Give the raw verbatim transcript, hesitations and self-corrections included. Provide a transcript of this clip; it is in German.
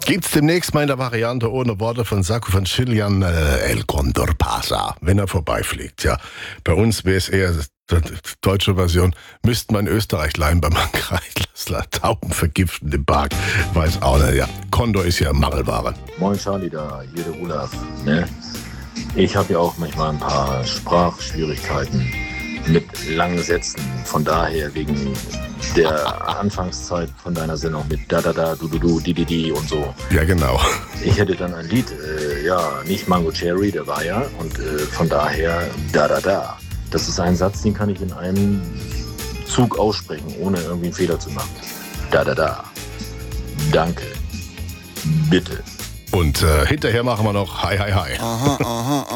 Gibt's demnächst mal in der Variante ohne Worte von Sacco von Chilian äh, El Condor Pasa, wenn er vorbeifliegt. Ja, bei uns wäre es eher die deutsche Version. Müssten wir in Österreich leihen beim Kreisler. Tauben vergiften im Park. Weiß auch nicht. Ja, Condor ist ja Mangelware. Moin Charlie, da, hier der Olaf. Ne? Ich habe ja auch manchmal ein paar Sprachschwierigkeiten mit langen Sätzen. Von daher wegen der Anfangszeit von deiner Sendung mit da da da du du du di di di und so. Ja, genau. Ich hätte dann ein Lied, äh, ja, nicht Mango Cherry, der war ja, und äh, von daher da da da. Das ist ein Satz, den kann ich in einem Zug aussprechen, ohne irgendwie einen Fehler zu machen. Da da da. Danke. Bitte. Und äh, hinterher machen wir noch Hi Hi Hi. Aha, aha,